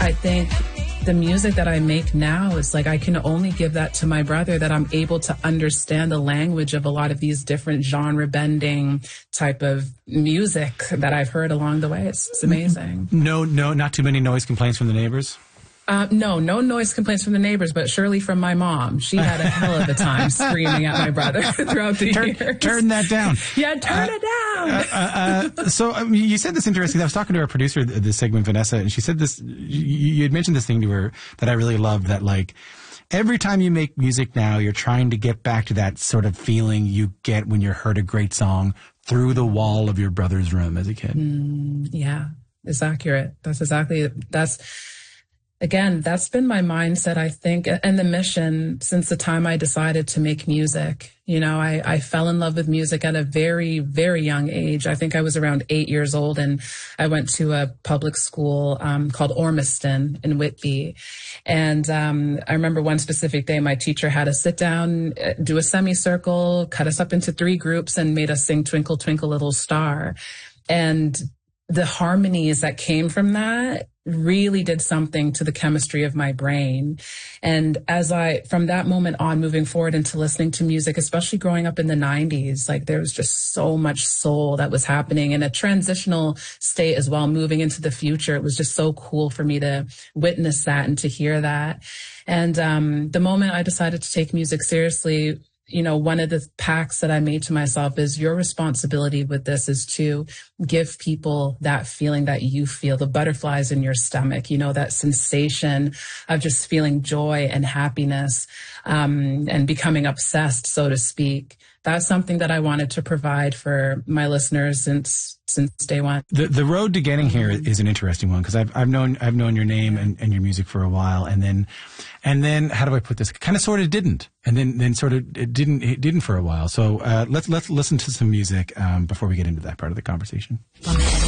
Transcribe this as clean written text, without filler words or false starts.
I think the music that I make now is like I can only give that to my brother, that I'm able to understand the language of a lot of these different genre bending type of music that I've heard along the way. It's amazing. No, not too many noise complaints from the neighbors? No noise complaints from the neighbors, but surely from my mom. She had a hell of a time screaming at my brother throughout the years. Turn that down. Yeah, turn it down. So you said this interesting. I was talking to our producer of this segment, Vanessa, and she said this. You had mentioned this thing to her that I really love. That like every time you make music now, you're trying to get back to that sort of feeling you get when you heard a great song through the wall of your brother's room as a kid. Yeah, it's accurate. Again, that's been my mindset, I think, and the mission since the time I decided to make music. You know, I fell in love with music at a very, very young age. I think I was around 8 years old, and I went to a public school called Ormiston in Whitby. And I remember one specific day, my teacher had us sit down, do a semicircle, cut us up into 3 groups, and made us sing Twinkle, Twinkle, Little Star. And the harmonies that came from that really did something to the chemistry of my brain. And from that moment on, moving forward into listening to music, especially growing up in the 90s, like there was just so much soul that was happening in a transitional state as well, moving into the future. It was just so cool for me to witness that and to hear that. And the moment I decided to take music seriously, you know, one of the pacts that I made to myself is your responsibility with this is to give people that feeling that you feel, the butterflies in your stomach, you know, that sensation of just feeling joy and happiness, and becoming obsessed, so to speak. That's something that I wanted to provide for my listeners since day one. The road to getting here is an interesting one because I've known your name and your music for a while, and then how do I put this? Kind of sort of didn't, and then sort of it didn't for a while. So let's listen to some music before we get into that part of the conversation.